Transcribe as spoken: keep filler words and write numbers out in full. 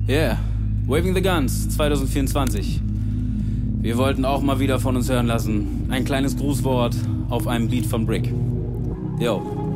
Yeah, Waving the Guns zwanzig vierundzwanzig. Wir wollten auch mal wieder von uns hören lassen. Ein kleines Grußwort auf einem Beat von Brick. Yo.